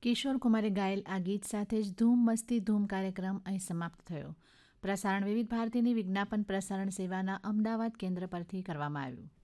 કિશોર કુમારે ગાયેલ આ ગીત સાથે જ ધૂમ મસ્તી ધૂમ કાર્યક્રમ અહીં સમાપ્ત થયો. પ્રસારણ વિવિધ ભારતીની વિજ્ઞાપન પ્રસારણ સેવાના અમદાવાદ કેન્દ્ર પરથી કરવામાં આવ્યું.